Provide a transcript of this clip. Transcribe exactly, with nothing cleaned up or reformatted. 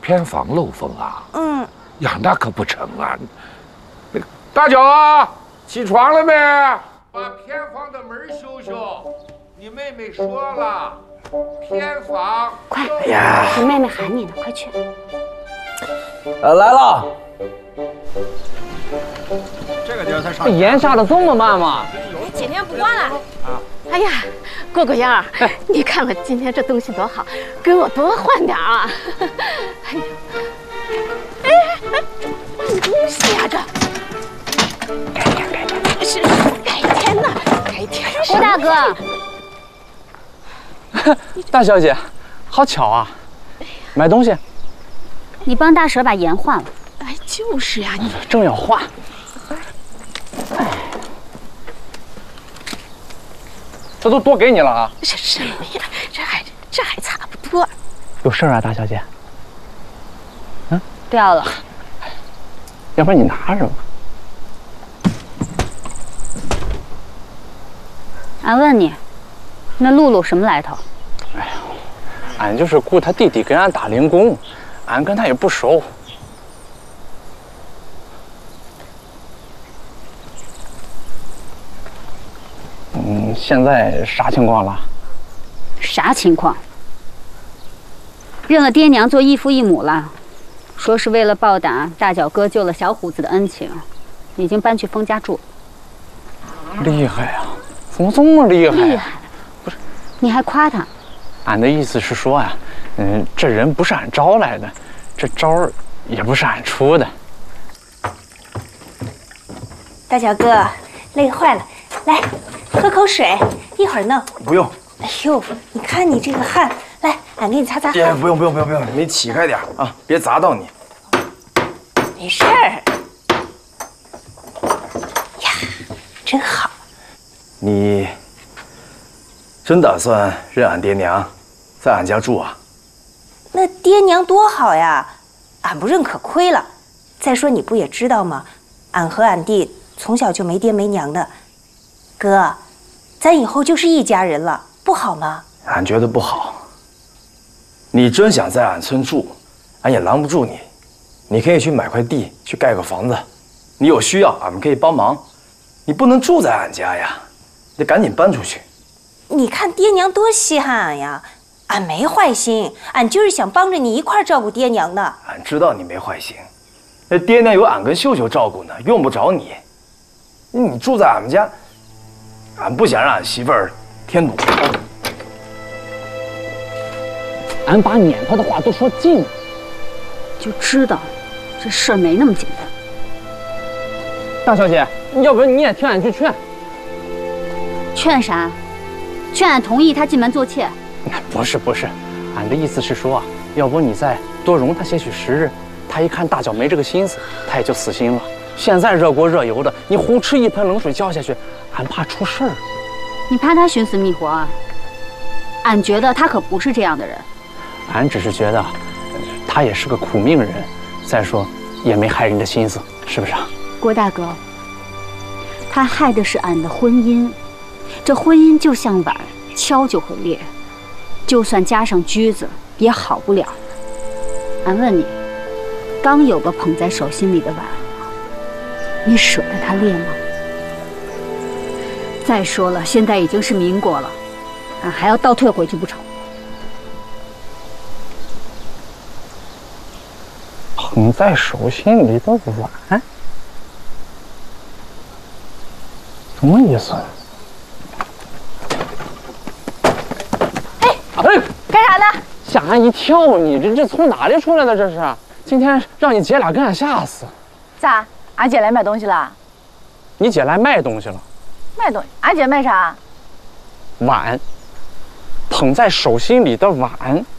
偏房漏风啊？ 嗯。 呀，那可不成啊！那个大脚啊，起床了没？把偏房的门修修。你妹妹说了，偏房。 快！哎呀，你妹妹喊你呢，快去。 呃，来了。 这个地儿才上。 盐下的这么慢吗？ 今天不管了。啊。哎呀，果果样儿，你看看今天这东西多好，给我多换点啊！哎呀。哎哎，东西呀这！改天改天，是改天呢，改天。 郭大哥， 大小姐，好巧啊！买东西。 你帮大婶把盐换了。 哎，就是呀，你正要换。哎，这都多给你了啊！ 这什么呀？这还这还差不多。 有事啊，大小姐？ 嗯，掉了。 要不然你拿着吧。 俺问你，那露露什么来头？ 哎呀，俺就是雇他弟弟给俺打零工，俺跟他也不熟。嗯，现在啥情况了？ 啥情况？认了爹娘做异父异母了。说是为了报答大脚哥救了小虎子的恩情，已经搬去封家住。 厉害呀、啊！怎么这么厉害、啊？ 厉害！ 不是， 你还夸他？ 俺的意思是说呀、啊，嗯，这人不是俺招来的，这招也不是俺出的。 大脚哥，累坏了，来喝口水，一会儿弄。 不用。 哎呦，你看你这个汗，来，俺给你擦擦汗。 哎，不用不用不用不用，你起开点啊，别砸到你。 没事儿。呀，真好。 你真打算认俺爹娘，在俺家住啊？ 那爹娘多好呀，俺不认可亏了。再说你不也知道吗？俺和俺弟从小就没爹没娘的，哥，咱以后就是一家人了，不好吗？ 俺觉得不好。你真想在俺村住，俺也拦不住你。你可以去买块地，去盖个房子。你有需要，俺们可以帮忙。你不能住在俺家呀，你得赶紧搬出去。 你看爹娘多稀罕俺呀，俺没坏心，俺就是想帮着你一块照顾爹娘的。 俺知道你没坏心，那爹娘有俺跟秀秀照顾呢，用不着你。你住在俺们家，俺不想让俺媳妇儿添堵。 俺把撵他的话都说尽了， 就知道这事儿没那么简单。 大小姐，要不然你也听俺去劝。 劝啥？劝俺同意他进门做妾。 不是不是，俺的意思是说啊，要不你再多容他些许时日，他一看大脚没这个心思，他也就死心了。现在热锅热油的，你胡吃一盆冷水浇下去，俺怕出事儿。 你怕他寻死觅活啊？俺觉得他可不是这样的人。 俺只是觉得，他也是个苦命人，再说也没害人的心思，是不是啊？ 郭大哥，他害的是俺的婚姻，这婚姻就像碗，敲就会裂，就算加上锯子也好不了。俺问你，刚有个捧在手心里的碗，你舍得它裂吗？再说了，现在已经是民国了，俺还要倒退回去不成？ 捧在手心里的碗，什么意思？ 哎哎，干啥呢？ 吓俺一跳！你这这从哪里出来的？这是今天让你姐俩给俺吓死。 咋？俺姐来买东西了？ 你姐来卖东西了？ 卖东西？俺姐卖啥？ 碗，捧在手心里的碗。